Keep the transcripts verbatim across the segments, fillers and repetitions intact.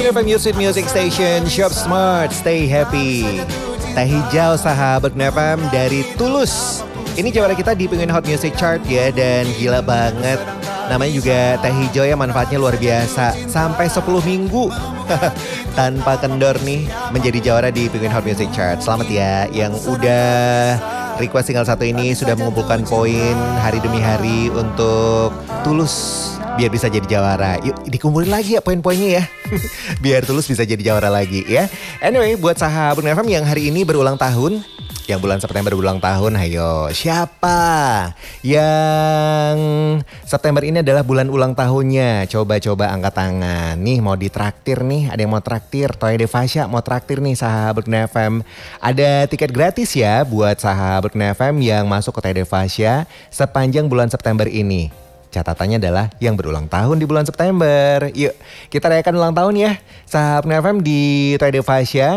F M Music Music Station, Shop Smart, Stay Happy. Teh hijau sahabat F M dari Tulus. Ini juara kita di Penguin Hot Music Chart ya, dan gila banget. Namanya juga teh hijau ya, manfaatnya luar biasa. Sampai sepuluh minggu tanpa kendor nih menjadi juara di Penguin Hot Music Chart. Selamat ya yang udah request single satu ini, sudah mengumpulkan poin hari demi hari untuk Tulus biar bisa jadi jawara. Yuk dikumpulin lagi ya poin-poinnya ya. Biar Tulus bisa jadi jawara lagi ya. Anyway, buat sahabat F M yang hari ini berulang tahun, yang bulan September berulang tahun, ayo siapa yang September ini adalah bulan ulang tahunnya? Coba-coba angkat tangan. Nih mau ditraktir nih, ada yang mau traktir. Toya Devasya mau traktir nih sahabat F M. Ada tiket gratis ya buat sahabat F M yang masuk ke Toya Devasya sepanjang bulan September ini. Catatannya adalah yang berulang tahun di bulan September. Yuk kita rayakan ulang tahun ya sahabat F M di Toya Devasya.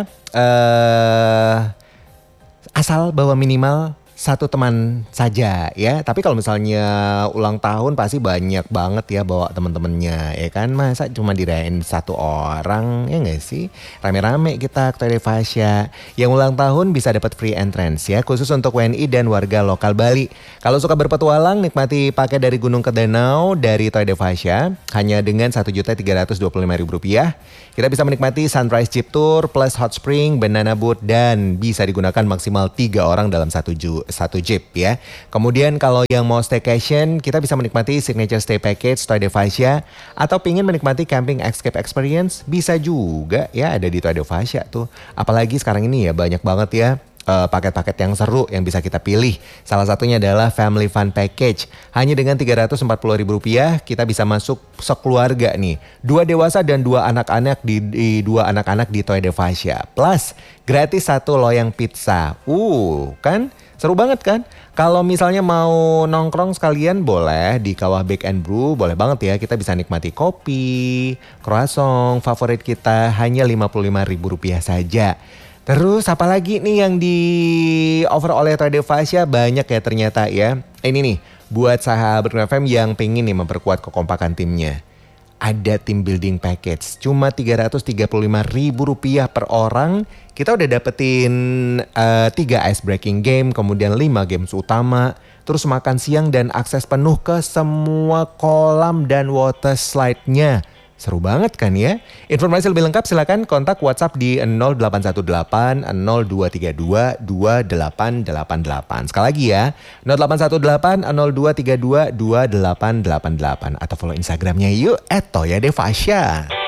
Uh, Asal bawa minimal satu teman saja ya. Tapi kalau misalnya ulang tahun pasti banyak banget ya bawa teman-temannya ya kan. Masa cuma dirayain satu orang ya gak sih? Rame-rame kita ke Toya Devasya. Yang ulang tahun bisa dapat free entrance ya, khusus untuk W N I dan warga lokal Bali. Kalau suka berpetualang, nikmati paket dari gunung ke danau dari Toya Devasya hanya dengan satu juta tiga ratus dua puluh lima ribu rupiah. Kita bisa menikmati sunrise jeep tour plus hot spring, banana boat, dan bisa digunakan maksimal tiga orang dalam satu ju- satu jeep ya. Kemudian kalau yang mau staycation, kita bisa menikmati signature stay package Toya Devasya, atau pingin menikmati camping escape experience bisa juga ya, ada di Toya Devasya tuh. Apalagi sekarang ini ya banyak banget ya Uh, paket-paket yang seru yang bisa kita pilih. Salah satunya adalah Family Fun Package. Hanya dengan tiga ratus empat puluh ribu rupiah kita bisa masuk sekeluarga nih. Dua dewasa dan dua anak-anak di, di dua anak-anak di Toya Devasya. Plus gratis satu loyang pizza. Uh, kan? Seru banget kan? Kalau misalnya mau nongkrong sekalian boleh di Kawah Bake and Brew, boleh banget ya. Kita bisa nikmati kopi, croissant favorit kita hanya lima puluh lima ribu rupiah saja. Terus apalagi nih yang di offer oleh Toya Devasya? Banyak ya ternyata ya. Ini nih buat sahabat F M yang pengen nih memperkuat kekompakan timnya. Ada team building package cuma tiga ratus tiga puluh lima ribu rupiah per orang. Kita udah dapetin uh, tiga ice breaking game, kemudian lima games utama, terus makan siang dan akses penuh ke semua kolam dan water slide-nya. Seru banget kan ya? Informasi lebih lengkap silakan kontak WhatsApp di nol delapan satu delapan nol dua tiga dua dua delapan delapan delapan. Sekali lagi ya, nol delapan satu delapan nol dua tiga dua dua delapan delapan delapan. Atau follow Instagramnya yuk, et Toya Devasya.